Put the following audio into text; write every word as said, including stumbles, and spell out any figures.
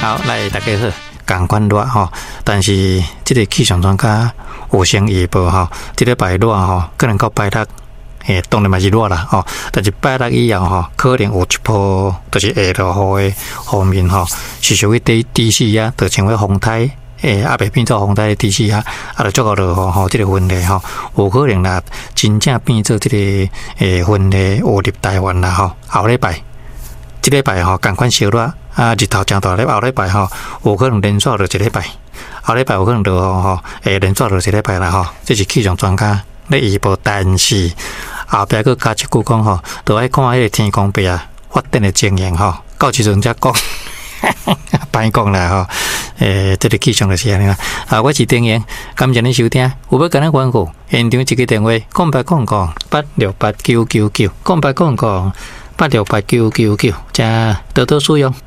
好，来大家好，共款热吼，但是这个气象专家有先预报吼，这个拜热吼，可能到拜六，诶，当然嘛是热啦吼，但是拜六以后吼，可能有一波就是下落雨的方面吼，是属于低低气压，就成为风台。诶，也袂变做风台的地势啊，啊，就足够落雨吼，这个云雷吼，有可能啦，真正变做这个诶云雷有入台湾啦吼。后礼拜，这礼拜吼，共款小热啊，日头正大咧，后礼拜吼，有可能连续落一礼拜，后礼拜有可能落雨吼，诶，连续落一礼拜啦吼。这是气象专家咧预报，但是后壁佫加一句讲吼，都爱看迄个天公伯啊发展的情形吼，到时阵才讲。歹讲啦吼，诶，这个气象就是安尼啦。啊，我是丁彦，感谢你收听。有要跟咱广告，现场一个电话：空八空空八六八九九九，空八空空八六八九九九，加多多使用。